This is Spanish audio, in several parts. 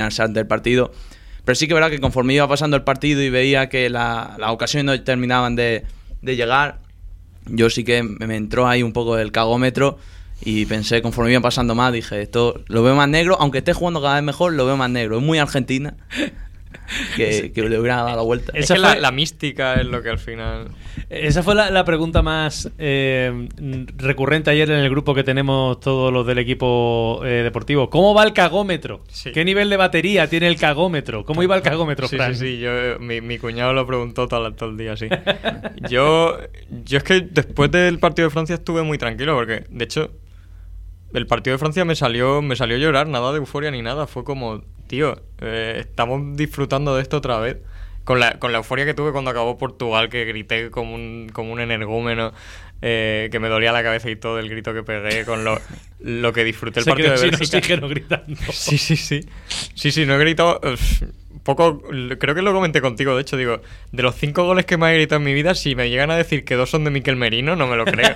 imaginarse antes del partido. Pero sí que es verdad que conforme iba pasando el partido y veía que las ocasiones no terminaban de llegar, yo sí que me entró ahí un poco el cagómetro y pensé, conforme iba pasando más, dije, esto lo veo más negro, aunque esté jugando cada vez mejor, lo veo más negro. Es muy Argentina que le hubiera dado la vuelta. Es que la mística es lo que al final... Esa fue la pregunta más recurrente ayer en el grupo que tenemos todos los del equipo deportivo. ¿Cómo va el cagómetro? Sí. ¿Qué nivel de batería tiene el cagómetro? ¿Cómo iba el cagómetro, Fran? Sí. Mi cuñado lo preguntó todo el día, sí. Yo es que después del partido de Francia estuve muy tranquilo porque, de hecho, el partido de Francia me salió a llorar, nada de euforia ni nada. Fue como, tío, estamos disfrutando de esto otra vez. Con la euforia que tuve cuando acabó Portugal, que grité como un energúmeno, que me dolía la cabeza y todo el grito que pegué, con lo que disfruté el partido de Bélgica. Oxígeno gritando. Sí, no he gritado poco, creo que lo comenté contigo, de hecho, digo, de los 5 goles que me he gritado en mi vida, si me llegan a decir que 2 son de Miquel Merino, no me lo creo.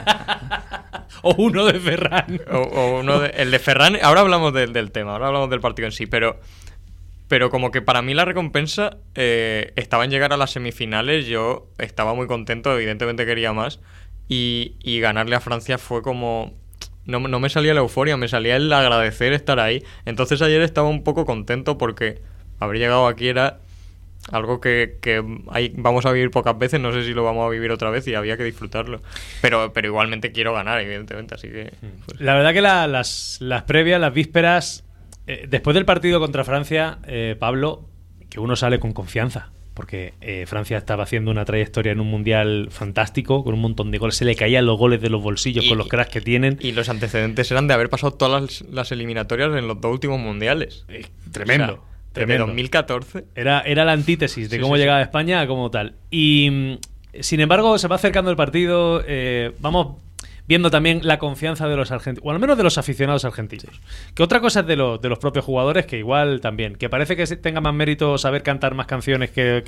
O uno de Ferran. O uno el de Ferran, ahora hablamos del tema, ahora hablamos del partido en sí, pero como que para mí la recompensa estaba en llegar a las semifinales. Yo estaba muy contento, evidentemente quería más, y ganarle a Francia fue como... No me salía la euforia, me salía el agradecer estar ahí. Entonces ayer estaba un poco contento porque haber llegado aquí era algo que vamos a vivir pocas veces, no sé si lo vamos a vivir otra vez y había que disfrutarlo. Pero igualmente quiero ganar, evidentemente, así que... Pues. La verdad que las previas, las vísperas... después del partido contra Francia, Pablo, que uno sale con confianza, porque Francia estaba haciendo una trayectoria en un mundial fantástico, con un montón de goles, se le caían los goles de los bolsillos con los cracks que tienen. Y los antecedentes eran de haber pasado todas las eliminatorias en los 2 últimos mundiales. Tremendo. O sea, tremendo. Desde 2014. Era la antítesis de cómo llegaba a España como tal. Y, sin embargo, se va acercando el partido, vamos... viendo también la confianza de los argentinos, o al menos de los aficionados argentinos. Sí. Que otra cosa es de los propios jugadores, que igual también, que parece que tenga más mérito saber cantar más canciones que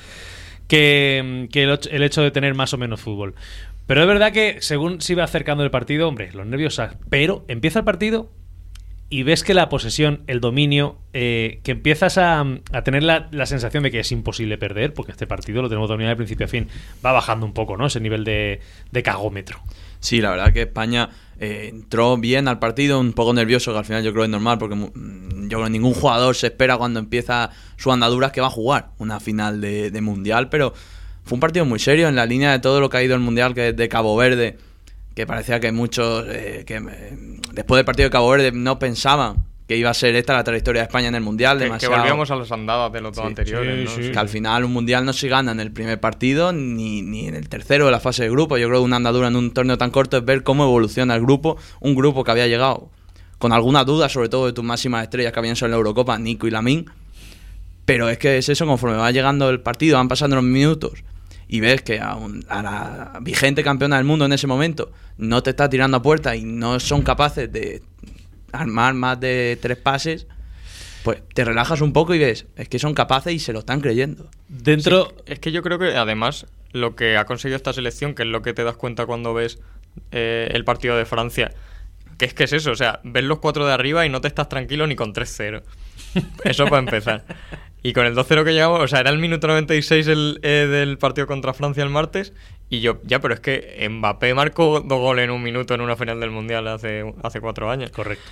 el hecho de tener más o menos fútbol. Pero es verdad que según se iba acercando el partido, hombre, los nervios... Pero empieza el partido y ves que la posesión, el dominio, que empiezas a tener la sensación de que es imposible perder, porque este partido lo tenemos dominado de principio a fin. Va bajando un poco, ¿no?, ese nivel de cagómetro. Sí, la verdad que España entró bien al partido, un poco nervioso, que al final yo creo que es normal, porque yo creo que ningún jugador se espera cuando empieza su andadura que va a jugar una final de Mundial, pero fue un partido muy serio, en la línea de todo lo que ha ido el Mundial, que es de Cabo Verde, que parecía que muchos, después del partido de Cabo Verde, no pensaban que iba a ser esta la trayectoria de España en el Mundial. Que volvíamos a las andadas de los dos anteriores, ¿no? Sí. Que al final un Mundial no se gana en el primer partido ni en el tercero de la fase de grupo. Yo creo que una andadura en un torneo tan corto es ver cómo evoluciona el grupo, un grupo que había llegado con algunas dudas, sobre todo de tus máximas estrellas que habían sido en la Eurocopa, Nico y Lamine, pero es que es eso, conforme va llegando el partido, van pasando los minutos y ves que a la vigente campeona del mundo en ese momento no te está tirando a puerta y no son capaces de armar más de 3 pases, pues te relajas un poco y ves, es que son capaces y se lo están creyendo. Sí, es que yo creo que además lo que ha conseguido esta selección, que es lo que te das cuenta cuando ves el partido de Francia, que es eso, o sea, ves los 4 de arriba y no te estás tranquilo ni con 3-0. Eso para empezar. Y con el 2-0 que llegamos, o sea, era el minuto 96 del partido contra Francia el martes, y yo, pero es que Mbappé marcó 2 goles en un minuto en una final del Mundial hace 4 años. Correcto.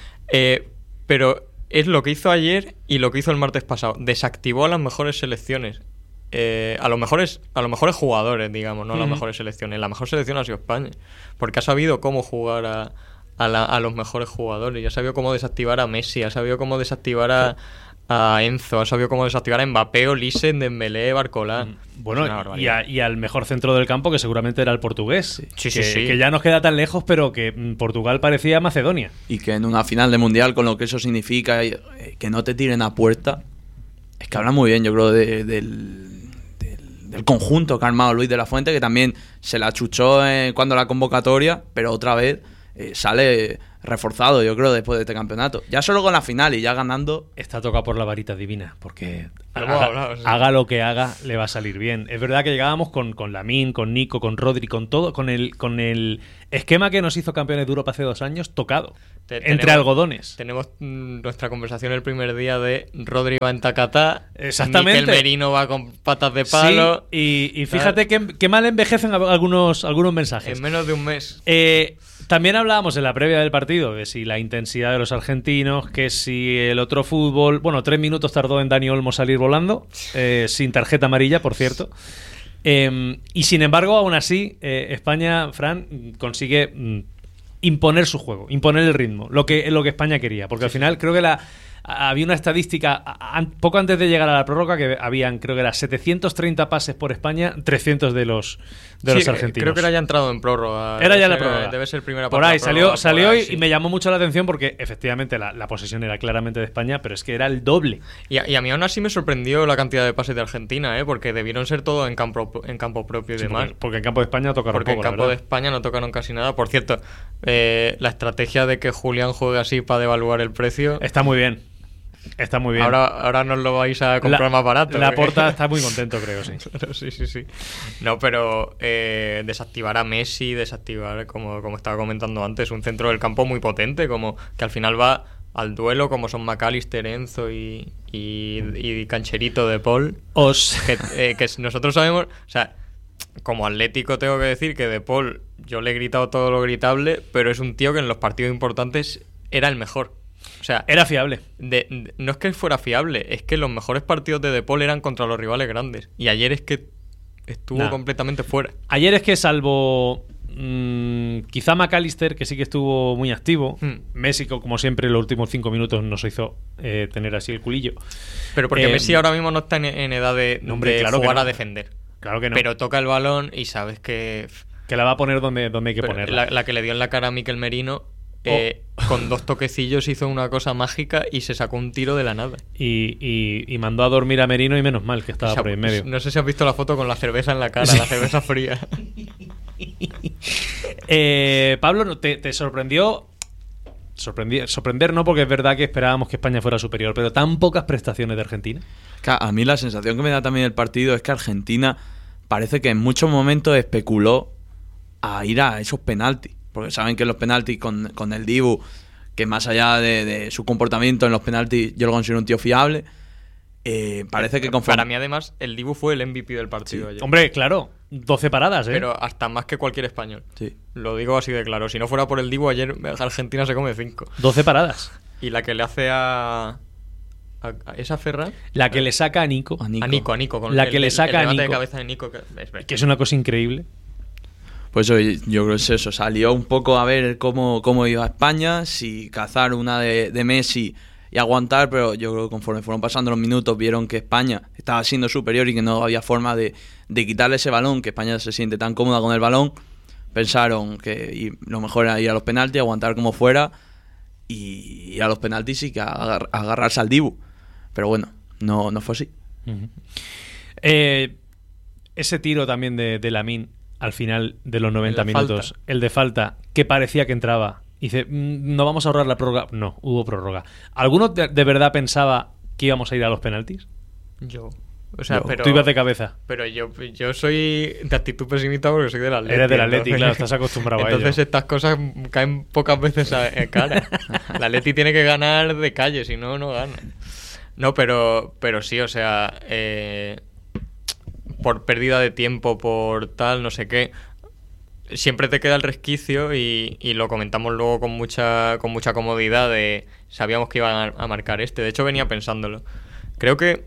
Pero es lo que hizo ayer y lo que hizo el martes pasado. Desactivó a las mejores selecciones. A los mejores jugadores, digamos, no a las mejores selecciones. La mejor selección ha sido España, porque ha sabido cómo jugar a los mejores jugadores. Ya ha sabido cómo desactivar a Messi, ha sabido cómo desactivar a Enzo, ha sabido cómo desactivar a Mbappé, Olise, Dembélé, Barcola. Bueno, y al mejor centro del campo, que seguramente era el portugués. Sí. Que ya nos queda tan lejos, pero que Portugal parecía Macedonia. Y que en una final de Mundial, con lo que eso significa, que no te tiren a puerta, es que habla muy bien, yo creo, del conjunto que ha armado Luis de la Fuente, que también se la chuchó cuando la convocatoria, pero otra vez sale reforzado, yo creo, después de este campeonato. Ya solo con la final y ya ganando. Está tocado por la varita divina, porque Lo hemos hablado, sí. haga lo que haga, le va a salir bien. Es verdad que llegábamos con Lamine, con Nico, con Rodri, con todo, con el esquema que nos hizo campeones de Europa hace 2 años, tocado. Entre algodones. Tenemos nuestra conversación el primer día de Rodri va en tacatá, Exactamente. Mikel Merino va con patas de palo. Sí, y fíjate que mal envejecen algunos mensajes. En menos de un mes. También hablábamos en la previa del partido de si la intensidad de los argentinos, que si el otro fútbol. Bueno, 3 minutos tardó en Dani Olmo salir volando, sin tarjeta amarilla, por cierto. Y sin embargo, aún así, España, Fran, consigue imponer su juego, imponer el ritmo, lo que España quería. Porque al final creo que había una estadística poco antes de llegar a la prórroga que habían, creo que era 730 pases por España, 300 de los argentinos. Creo que era ya entrado en prórroga. Era ya la prórroga. Debe ser primera por parte ahí de la prórroga, salió por ahí, y me llamó mucho la atención porque efectivamente la posesión era claramente de España, pero es que era el doble. Y a mí aún así me sorprendió la cantidad de pases de Argentina, porque debieron ser todo en campo propio y Sí, demás. porque en campo de España tocaron Porque poco, en campo de España no tocaron casi nada. Por cierto, la estrategia de que Julián juegue así para devaluar el precio Está muy bien. Está muy bien. Ahora nos lo vais a comprar más barato. La Porta está muy contento, creo, sí. Sí. No, pero desactivar a Messi, desactivar, como estaba comentando antes, un centro del campo muy potente, como que al final va al duelo, como son McAllister, Enzo y Cancherito de Paul. Que nosotros sabemos, o sea, como Atlético tengo que decir que de Paul yo le he gritado todo lo gritable, pero es un tío que en los partidos importantes era el mejor. O sea, era fiable. No es que fuera fiable, es que los mejores partidos de Paul eran contra los rivales grandes. Y ayer es que estuvo completamente fuera. Ayer es que salvo quizá McAllister, que sí que estuvo muy activo. Messi, como siempre, en los últimos 5 minutos nos hizo tener así el culillo. Pero porque Messi ahora mismo no está en edad de jugar a defender. Claro que no. Pero toca el balón y sabes que la va a poner donde hay que ponerla. La que le dio en la cara a Mikel Merino, con 2 toquecillos hizo una cosa mágica y se sacó un tiro de la nada. Y mandó a dormir a Merino y menos mal que estaba por ahí en medio. No sé si has visto la foto con la cerveza en la cara, la cerveza fría. Pablo, ¿te sorprendió? Sorprender no, porque es verdad que esperábamos que España fuera superior, pero tan pocas prestaciones de Argentina. A mí la sensación que me da también el partido es que Argentina parece que en muchos momentos especuló a ir a esos penaltis, porque saben que los penaltis con el Dibu, que más allá de su comportamiento en los penaltis yo lo considero un tío fiable, parece que conforme... Para mí además el Dibu fue el MVP del partido ayer. Hombre, claro, 12 paradas, pero hasta más que cualquier español. Sí. Lo digo así de claro, si no fuera por el Dibu ayer Argentina se come 5. 12 paradas. Y la que le hace a esa Ferran, la que le saca a Nico. A Nico con la que le saca a Nico de cabeza de Nico, que es una cosa increíble. Pues yo creo que es eso, salió un poco a ver cómo iba España, si cazar una de Messi y aguantar, pero yo creo que conforme fueron pasando los minutos vieron que España estaba siendo superior y que no había forma de quitarle ese balón, que España se siente tan cómoda con el balón. Pensaron que lo mejor era ir a los penaltis, aguantar como fuera y ir a los penaltis y que agarrarse al Dibu. Pero bueno, no fue así. Ese tiro también de Lamine al final de los 90 minutos, el de falta, que parecía que entraba. Dice, no vamos a ahorrar la prórroga. No, hubo prórroga. ¿Alguno de verdad pensaba que íbamos a ir a los penaltis? Yo. O sea, pero... Tú ibas de cabeza. Pero yo soy de actitud pesimista porque soy del Atleti. Eres del Atleti, claro, estás acostumbrado a ello. Entonces estas cosas caen pocas veces en cara. El Atleti tiene que ganar de calle, si no, no gana. No, pero sí, o sea... por pérdida de tiempo, por tal, no sé qué, siempre te queda el resquicio y lo comentamos luego con mucha comodidad de sabíamos que iban a marcar De hecho venía pensándolo. Creo que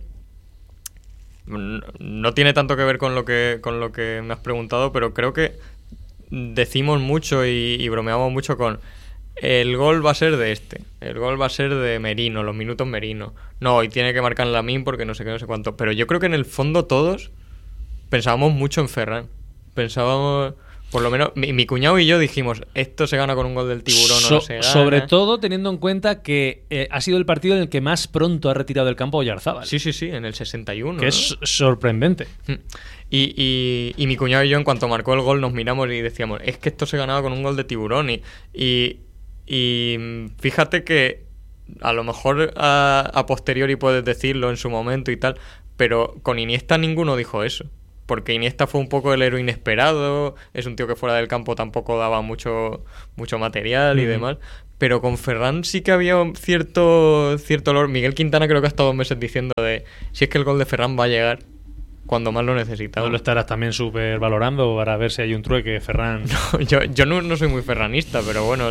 no tiene tanto que ver con lo que me has preguntado, pero creo que decimos mucho y bromeamos mucho con el gol va a ser el gol va a ser de Merino, los minutos Merino. No, y tiene que marcar Lamine porque no sé qué, no sé cuánto. Pero yo creo que en el fondo todos pensábamos mucho en Ferran. Pensábamos, por lo menos, mi cuñado y yo dijimos, esto se gana con un gol del Tiburón o no se gana. Sobre todo teniendo en cuenta que ha sido el partido en el que más pronto ha retirado del campo Oyarzábal. Sí, en el 61. Que es sorprendente. Y mi cuñado y yo, en cuanto marcó el gol, nos miramos y decíamos, es que esto se ganaba con un gol de Tiburón. Y Y fíjate que a lo mejor a posteriori puedes decirlo en su momento y tal, pero con Iniesta ninguno dijo eso. Porque Iniesta fue un poco el héroe inesperado, es un tío que fuera del campo tampoco daba mucho material y demás. Pero con Ferran sí que había cierto olor. Miguel Quintana creo que ha estado 2 meses diciendo de si es que el gol de Ferran va a llegar cuando más lo necesitaba. ¿No lo estarás también súper valorando para ver si hay un trueque, Ferran? No, yo no soy muy ferranista, pero bueno,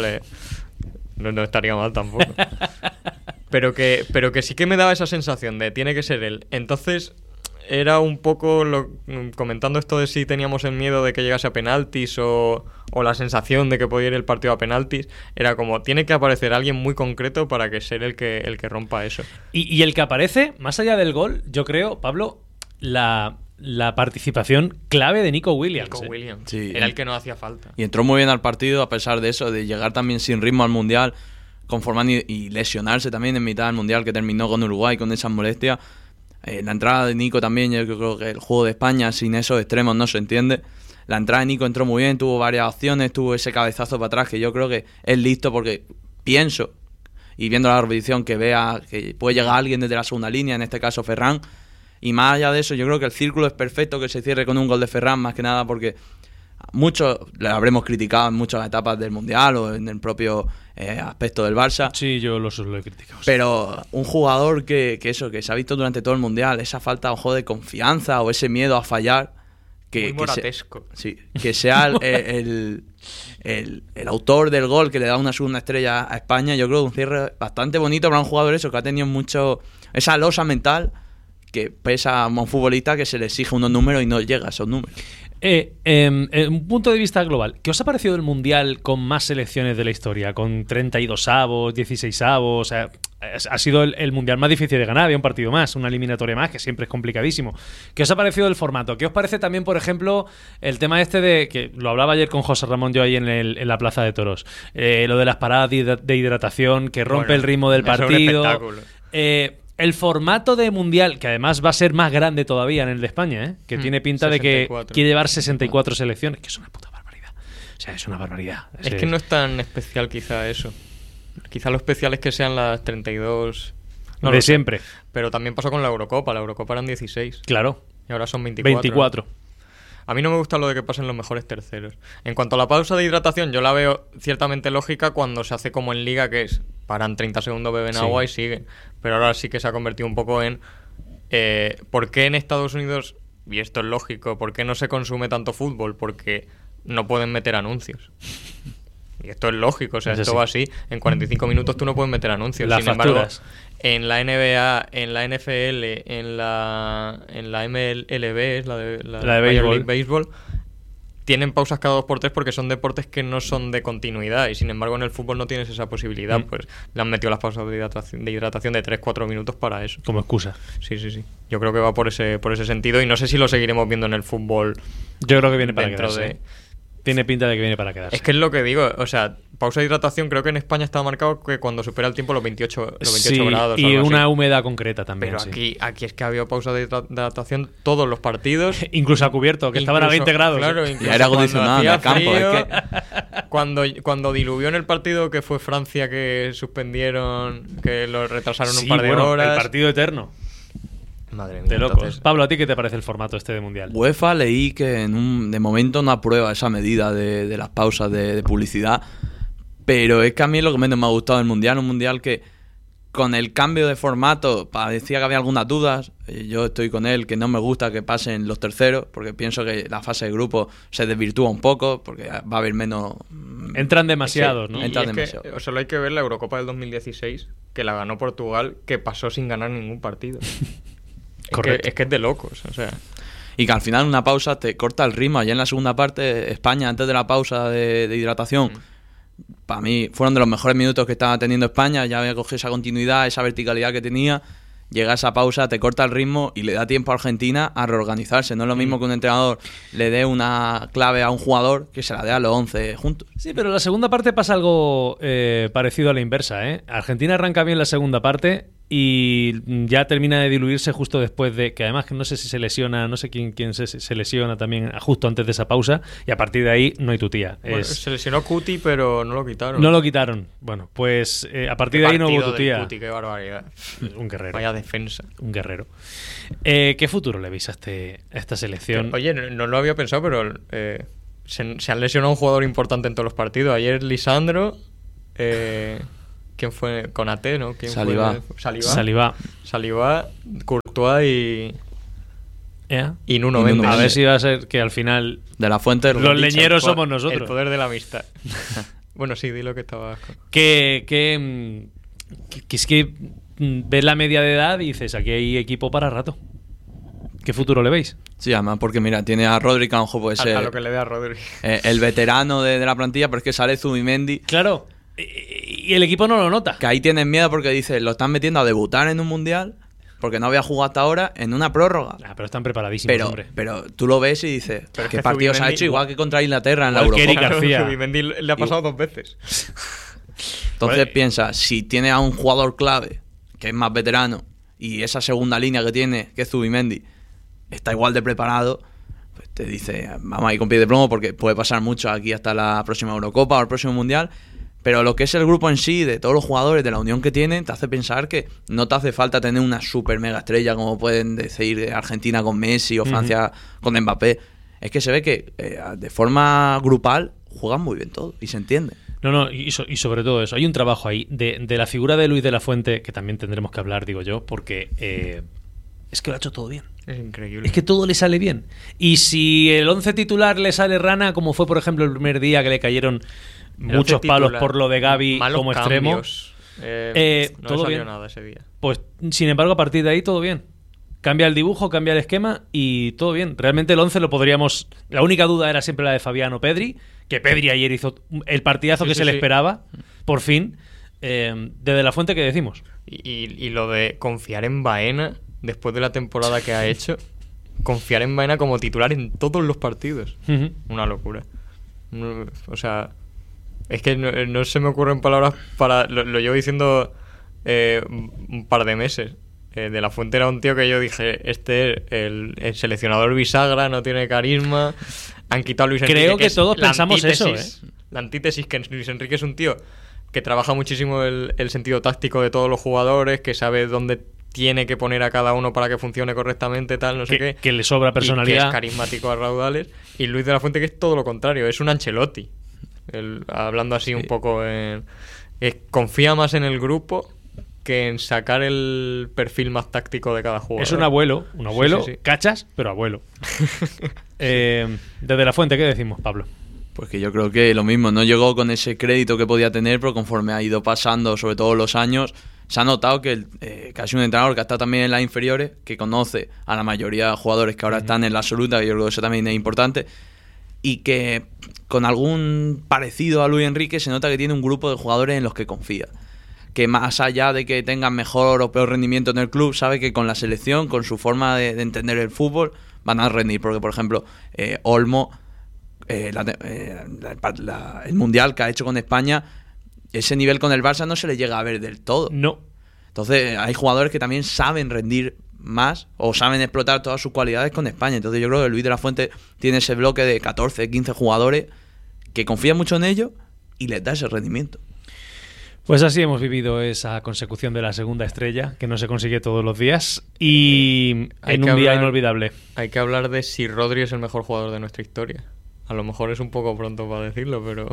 no estaría mal tampoco. pero que sí que me daba esa sensación de tiene que ser él. Entonces era un poco comentando esto de si teníamos el miedo de que llegase a penaltis o la sensación de que podía ir el partido a penaltis, era como tiene que aparecer alguien muy concreto para que ser el que rompa eso. Y el que aparece, más allá del gol, yo creo, Pablo, la participación clave de Nico Williams. Nico Williams. Sí. Era el que no hacía falta. Y entró muy bien al partido a pesar de eso, de llegar también sin ritmo al Mundial, conformando y lesionarse también en mitad del Mundial que terminó con Uruguay con esas molestias. La entrada de Nico también, yo creo que el juego de España sin esos extremos no se entiende. La entrada de Nico entró muy bien, tuvo varias opciones, tuvo ese cabezazo para atrás que yo creo que es listo porque pienso, y viendo la repetición, que vea que puede llegar alguien desde la segunda línea, en este caso Ferran. Y más allá de eso, yo creo que el círculo es perfecto que se cierre con un gol de Ferran, más que nada porque muchos le habremos criticado en muchas etapas del Mundial o en el propio aspecto del Barça. Sí, yo lo he criticado. Pero un jugador que se ha visto durante todo el Mundial, esa falta a lo mejor de confianza o ese miedo a fallar, muy moratesco. Que sea el autor del gol que le da una segunda estrella a España, yo creo que un cierre bastante bonito para un jugador eso, que ha tenido mucho esa losa mental que pesa a un futbolista que se le exige unos números y no llega a esos números. Un punto de vista global, ¿qué os ha parecido el Mundial con más selecciones de la historia? Con 32avos, 16avos, o sea, ha sido el Mundial más difícil de ganar, había un partido más, una eliminatoria más, que siempre es complicadísimo. ¿Qué os ha parecido el formato? ¿Qué os parece también, por ejemplo, el tema este de, que lo hablaba ayer con José Ramón yo ahí en la Plaza de Toros, lo de las paradas de hidratación, que rompe el ritmo del partido? Es un espectáculo. El formato de Mundial, que además va a ser más grande todavía en el de España, que tiene pinta 64. De que quiere llevar 64 selecciones, que es una puta barbaridad. O sea, es una barbaridad. Es que no es tan especial quizá eso. Quizá lo especial es que sean las 32... No de siempre. Sé. Pero también pasó con la Eurocopa. La Eurocopa eran 16. Claro. Y ahora son 24. A mí no me gusta lo de que pasen los mejores terceros. En cuanto a la pausa de hidratación, yo la veo ciertamente lógica cuando se hace como en Liga, que es paran 30 segundos, beben agua y siguen. Pero ahora sí que se ha convertido un poco en ¿por qué en Estados Unidos, y esto es lógico, por qué no se consume tanto fútbol? Porque no pueden meter anuncios. Y esto es lógico, o sea, esto va así. En 45 minutos tú no puedes meter anuncios. Sin embargo, en la NBA, en la NFL, en la MLB, es la de Major League Baseball, tienen pausas cada 2x3 porque son deportes que no son de continuidad, y sin embargo en el fútbol no tienes esa posibilidad. Pues le han metido las pausas de hidratación de 3-4 minutos para eso. Como excusa. Sí. Yo creo que va por ese sentido, y no sé si lo seguiremos viendo en el fútbol. Yo creo que viene para quedarse. Tiene pinta de que viene para quedarse. Es que es lo que digo, o sea, pausa de hidratación, creo que en España está marcado que cuando supera el tiempo los 28 grados. Y una humedad concreta también. Pero aquí es que había pausa de hidratación todos los partidos. Incluso a cubierto, que estaban a 20 grados. Claro, y era acondicionado en el campo. Frío, cuando diluvió en el partido, que fue Francia, que suspendieron, que lo retrasaron un par de horas. El partido eterno. Madre mía. De locos. Entonces, Pablo, ¿a ti qué te parece el formato este de Mundial? UEFA leí que de momento no aprueba esa medida de las pausas de publicidad, pero es que a mí lo que menos me ha gustado del Mundial, un Mundial que con el cambio de formato parecía que había algunas dudas. Yo estoy con él, que no me gusta que pasen los terceros, porque pienso que la fase de grupo se desvirtúa un poco, porque va a haber menos... Entran demasiados, ¿no? Entran demasiado. Que, solo hay que ver la Eurocopa del 2016, que la ganó Portugal, que pasó sin ganar ningún partido. Es que es de locos, o sea. Y que al final una pausa te corta el ritmo. Allá en la segunda parte, España, antes de la pausa de hidratación, para mí fueron de los mejores minutos que estaba teniendo España. Ya había cogido esa continuidad, esa verticalidad que tenía. Llega esa pausa, te corta el ritmo y le da tiempo a Argentina a reorganizarse. No es lo mismo que un entrenador le dé una clave a un jugador que se la dé a los 11 juntos. Sí, pero en la segunda parte pasa algo parecido a la inversa, ¿eh? Argentina arranca bien la segunda parte y ya termina de diluirse justo después de que además que no sé si se lesiona, no sé quién se lesiona también justo antes de esa pausa, y a partir de ahí no hay tu tía. Bueno, se lesionó Cuti, pero no lo quitaron. No lo quitaron. Bueno, pues a partir de ahí no hubo tu tía. Cuti, qué barbaridad. Un guerrero. Vaya defensa. Un guerrero. ¿Qué futuro le veis a esta selección? Oye, no lo había pensado, pero se han lesionado un jugador importante en todos los partidos. Ayer Lisandro, ¿quién fue? Konaté, ¿no? ¿Quién Saliba. fue? Saliba, Courtois y Nuno Mendes. A ver si va a ser que al final De la Fuente los leñeros somos nosotros. El poder de la amistad. Bueno, sí, di lo que estaba. Que es que ves la media de edad y dices, aquí hay equipo para rato. ¿Qué futuro le veis? Sí, además, porque mira, tiene a Rodri, que a lo mejor puede ser A lo que le dé a Rodri. El veterano de la plantilla, pero es que sale Zubimendi. Claro. Y el equipo no lo nota. Que ahí tienes miedo porque dices, lo están metiendo a debutar en un mundial, porque no había jugado hasta ahora, en una prórroga. Pero están preparadísimos, hombre. Pero tú lo ves y dices, Pero ¿qué es que partidos ha Zubimendi- hecho? Igual que contra Inglaterra en la Igual que Eurocopa. Eric García. Zubimendi le ha pasado 2 veces. Entonces piensa, si tiene a un jugador clave, que es más veterano, y esa segunda línea que tiene, que es Zubimendi, está igual de preparado, pues te dice, vamos a ir con pie de plomo porque puede pasar mucho aquí hasta la próxima Eurocopa o el próximo Mundial. Pero lo que es el grupo en sí, de todos los jugadores, de la unión que tienen, te hace pensar que no te hace falta tener una super mega estrella como pueden decir Argentina con Messi o Francia con Mbappé. Es que se ve que de forma grupal juegan muy bien todos y se entiende. No, y sobre todo eso. Hay un trabajo ahí de la figura de Luis de la Fuente, que también tendremos que hablar, digo yo, porque es que lo ha hecho todo bien. Es increíble. Es que todo le sale bien. Y si el 11 titular le sale rana, como fue por ejemplo el primer día que le cayeron muchos palos por lo de Gavi como extremo, cambios. No todo salió bien. nada ese día. Pues sin embargo a partir de ahí todo bien. Cambia el dibujo, cambia el esquema y todo bien. Realmente el 11 lo podríamos... La única duda era siempre la de Fabián o Pedri, que Pedri ayer hizo el partidazo que se le esperaba, por fin. De la Fuente, ¿qué decimos? Y lo de confiar en Baena, después de la temporada que ha hecho, confiar en Baena como titular en todos los partidos. Una locura. O sea, es que no se me ocurren palabras para... Lo llevo diciendo un par de meses. De la Fuente era un tío que yo dije, el seleccionador bisagra, no tiene carisma. Han quitado a Luis Enrique. Creo que todos pensamos eso, La antítesis, que Luis Enrique es un tío que trabaja muchísimo el sentido táctico de todos los jugadores, que sabe dónde tiene que poner a cada uno para que funcione correctamente, tal, no sé qué. Que le sobra personalidad. Y que es carismático a raudales. Y Luis de la Fuente, que es todo lo contrario, es un Ancelotti. Hablando así un poco, confía más en el grupo que en sacar el perfil más táctico de cada jugador. Es un abuelo, Sí. cachas, pero abuelo. Desde la Fuente, ¿qué decimos, Pablo? Pues que yo creo que lo mismo, no llegó con ese crédito que podía tener, pero conforme ha ido pasando, sobre todo los años, se ha notado que casi un entrenador que está también en las inferiores, que conoce a la mayoría de jugadores que ahora están en la absoluta, que yo creo que eso también es importante, y que con algún parecido a Luis Enrique se nota que tiene un grupo de jugadores en los que confía. Que más allá de que tengan mejor o peor rendimiento en el club, sabe que con la selección, con su forma de entender el fútbol, van a rendir. Porque, por ejemplo, Olmo, el Mundial que ha hecho con España, ese nivel con el Barça no se le llega a ver del todo. No. Entonces, hay jugadores que también saben rendir más o saben explotar todas sus cualidades con España. Entonces, yo creo que Luis de la Fuente tiene ese bloque de 14, 15 jugadores que confían mucho en ellos y les da ese rendimiento. Pues así hemos vivido esa consecución de la segunda estrella, que no se consigue todos los días, y en un día inolvidable. Hay que hablar de si Rodri es el mejor jugador de nuestra historia. A lo mejor es un poco pronto para decirlo, pero...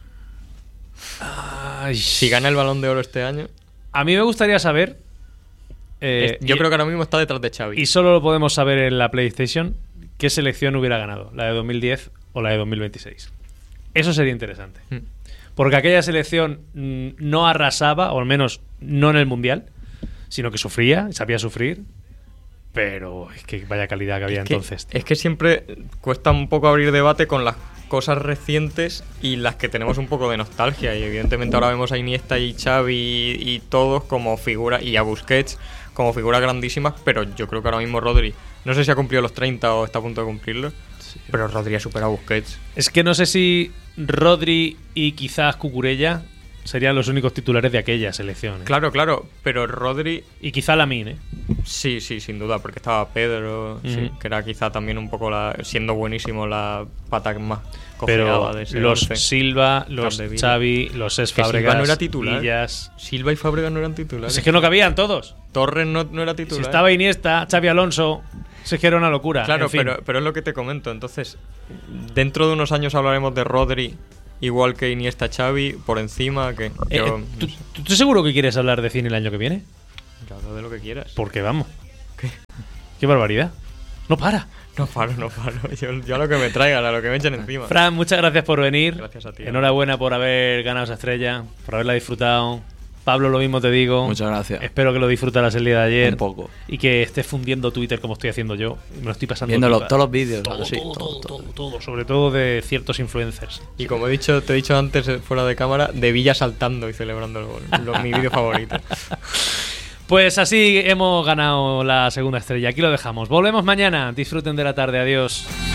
Si gana el Balón de Oro este año... A mí me gustaría saber... yo creo que ahora mismo está detrás de Xavi. Y solo lo podemos saber en la PlayStation, qué selección hubiera ganado, la de 2010 o la de 2026. Eso sería interesante. Porque aquella selección no arrasaba, o al menos no en el Mundial, sino que sufría, sabía sufrir, pero es que vaya calidad que había entonces. Es que siempre cuesta un poco abrir debate con las cosas recientes y las que tenemos un poco de nostalgia, y evidentemente ahora vemos a Iniesta y Xavi y todos como figuras, y a Busquets como figuras grandísimas, pero yo creo que ahora mismo Rodri, no sé si ha cumplido los 30 o está a punto de cumplirlo, pero Rodri ha superado a Busquets. Es que no sé si Rodri y quizás Cucurella serían los únicos titulares de aquella selección. Claro, pero Rodri... Y quizá Lamine, ¿eh? Sí, sin duda, porque estaba Pedro, sí, que era quizá también un poco, siendo buenísimo, la pata que más cojeaba de ese Pero los 11. Silva, los Xavi, los Cesc Que Fábregas, Silva no era titular. Villas... Silva y Fábregas no eran titulares. Es que no cabían todos. Torres no era titular. Si estaba Iniesta, Xavi Alonso, es que era una locura. Claro, en fin. pero es lo que te comento. Entonces, dentro de unos años hablaremos de Rodri, igual que Iniesta, Xavi, por encima. Que yo, ¿tú estás seguro que quieres hablar de cine el año que viene? Ya hablo de lo que quieras. Porque vamos. Qué barbaridad. No para. No paro. Yo a lo que me traigan, a lo que me echen encima. Fran, muchas gracias por venir. Gracias a ti. Enhorabuena por haber ganado esa estrella, por haberla disfrutado. Pablo, lo mismo te digo. Muchas gracias. Espero que lo disfrutaras el día de ayer. Un poco. Y que estés fundiendo Twitter como estoy haciendo yo. Me lo estoy pasando. Viendo pipa. todos los vídeos. Todo. Sobre todo de ciertos influencers. Y como te he dicho antes, fuera de cámara, de Villa saltando y celebrando el gol. Mi vídeo favorito. Pues así hemos ganado la segunda estrella. Aquí lo dejamos. Volvemos mañana. Disfruten de la tarde. Adiós.